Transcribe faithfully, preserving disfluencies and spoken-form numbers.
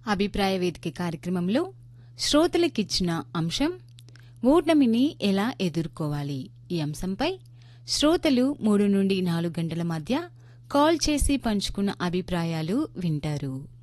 అభిప్రాయ వేదిక కార్యక్రమంలో శ్రోతలకిచ్చిన అంశం ఓటమిని ఎలా ఎదుర్కోవాలి. ఈ అంశంపై శ్రోతలు మూడు నుండి నాలుగు గంటల మధ్య కాల్ చేసి పంచుకున్న అభిప్రాయాలు వింటారు.